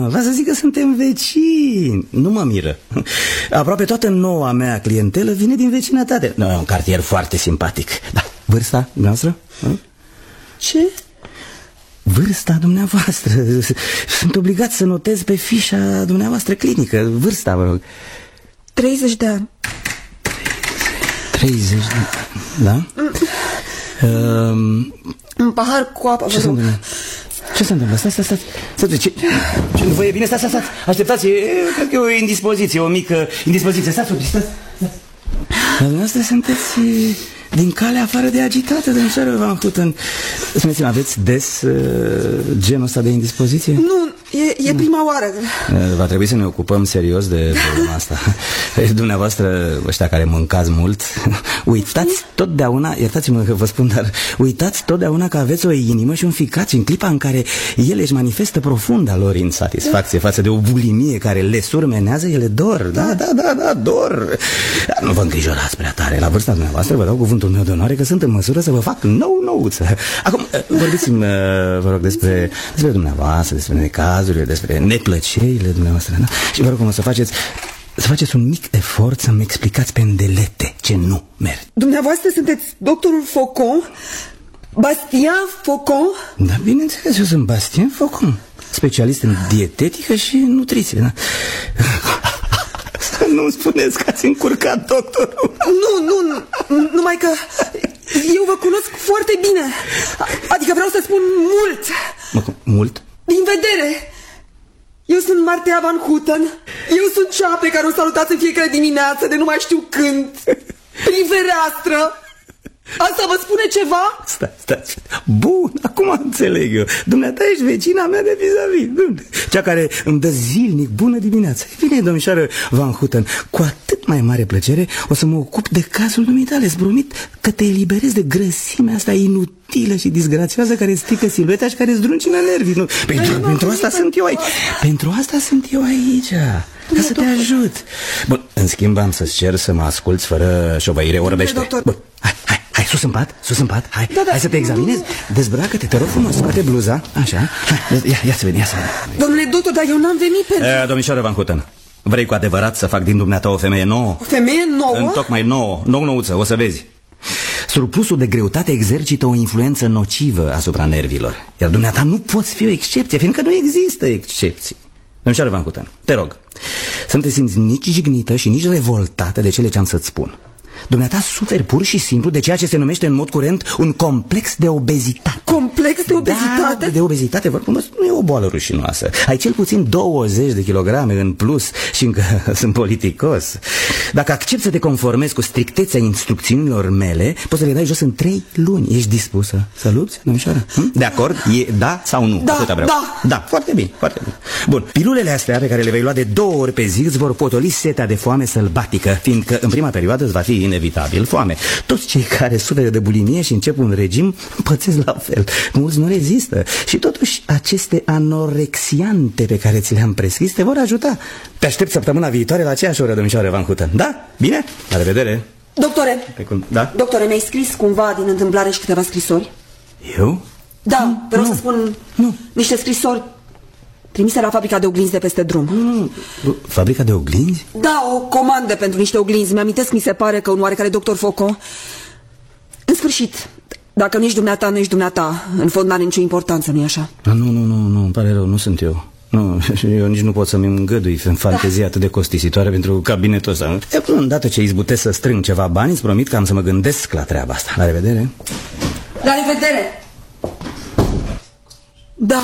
mă, vreau să zic că suntem vecini. Nu mă miră. Aproape toată noua mea clientelă vine din vecinătate. No, e un cartier foarte simpatic. Da, vârsta dumneavoastră? Ce? Vârsta dumneavoastră. Sunt obligat să notez pe fișa dumneavoastră clinică. Vârsta, vă rog. 30 de ani. 30 de ani, da? Un pahar cu apă, ce se întâmplă? Ce se întâmplă? Stai. Ce nu vă e bine? Stai. Așteptați, cred că e o indispoziție, o mică indispoziție. Stați. Dar dumneavoastră sunteți din calea afară de agitată, domnișoară Van Houten. Spuneți-mi, aveți des genul ăsta de indispoziție? Nu, e prima oară. Va trebui să ne ocupăm serios de problema asta. Dumneavoastră, ăștia care mâncați mult, uitați totdeauna, iertați-mă că vă spun, dar uitați totdeauna că aveți o inimă și un ficat și în clipa în care ele își manifestă profunda lor insatisfacție față de o bulimie care le surmenează, ele dor. Da, dor. Dar nu vă îngrijorați prea tare. La vârsta dumneavoastră vă dau cuvântul meu de onoare că sunt în măsură să vă fac nouță. Acum, vorbiți-mi, vă rog, despre dumneavoastră, despre necazurile, despre neplăcerile dumneavoastră, da? Și vă rog cum să faceți un mic efort să-mi explicați pe îndelete ce nu merge. Dumneavoastră sunteți doctorul Faucon? Bastien Faucon? Da, bineînțeles, eu sunt Bastien Faucon, specialist în dietetică și nutriție, da? Să nu-mi spuneți că ați încurcat doctorul. Nu, numai că eu vă cunosc foarte bine. Adică vreau să spun mult. Mult? Din vedere. Eu sunt Martea Van Houten. Eu sunt cea pe care o salutați în fiecare dimineață de nu mai știu când, prin fereastră. Asta vă spune ceva? Stai. Bun, acum înțeleg eu. Dumneata ești vecina mea de vis-a-vis, cea care îmi dă zilnic bună dimineața. E bine, domnișoară Van Houten, cu atât mai mare plăcere o să mă ocup de cazul dumitale. Îți promit că te eliberez de grăsimea asta inutilă și disgrațioasă care strică silueta și care zdruncină nervii. Pentru asta sunt eu aici. Pentru asta sunt eu aici. Ca să te ajut. Bun, în schimb am să-ți cer să mă asculți fără șovăire, orbește. Bun, hai, sus în pat, hai. Hai să te examinezi. Dezbracă-te, te rog frumos, scoate bluza. Așa, ia să vedem. Domnule doctor, dar eu n-am venit pentru... Domnișoară Van Houten, vrei cu adevărat să fac din dumneata o femeie nouă? O femeie nouă? Întocmai nouță, o să vezi. Surplusul de greutate exercită o influență nocivă asupra nervilor. Iar dumneata nu poți fi o excepție, fiindcă nu există excepții. Domnișoară Van Houten, te rog, să nu te simți nici jignită și nici revoltată de cele ce am să-ți spun. Dumneata suferi pur și simplu de ceea ce se numește în mod curent un complex de obezitate. Complex de obezitate? Da, de obezitate, vă spun, nu e o boală rușinoasă. Ai cel puțin 20 de kilograme în plus și încă sunt politicos. Dacă accepti să te conformezi cu strictețea instrucțiunilor mele, poți să le dai jos în 3 luni. Ești dispusă să lupți, domnișoară? De acord? E da sau nu? Da, foarte bine. Bun, pilulele astea pe care le vei lua de 2 ori pe zi îți vor potoli setea de foame sălbatică, fiindcă în prima perioadă îți va fi inevitabil foame. Toți cei care suferă de bulimie și încep un regim pățesc la fel. Mulți nu rezistă. Și totuși aceste anorexiante pe care ți le-am prescris te vor ajuta. Te aștept săptămâna viitoare la aceeași oră, domnișoară Van Houten. Da? Bine? La revedere. Doctore, da? Doctore, mi-ai scris cumva din întâmplare și câteva scrisori? Eu? Da, vreau să spun niște scrisori trimise la fabrica de oglinzi de peste drum. Fabrica de oglinzi? Da, o comandă pentru niște oglinzi. Mi-amintesc, mi se pare că un oarecare doctor Faucon. În sfârșit, dacă nu ești dumneata, nu ești dumneata. În fond n-are nicio importanță, nu-i așa? Nu, îmi pare rău, nu sunt eu. Nu, eu nici nu pot să-mi îngădui fantezia atât de costisitoare pentru cabinetul ăsta. Îndată ce izbutesc să strâng ceva bani, îți promit că am să mă gândesc la treaba asta. La revedere. La revedere. Da,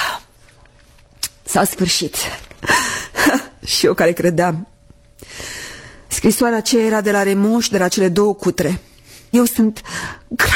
s-a sfârșit. Și eu care credeam. Scrisoarea aceea era de la Remoș, de la cele 2 cutre. Eu sunt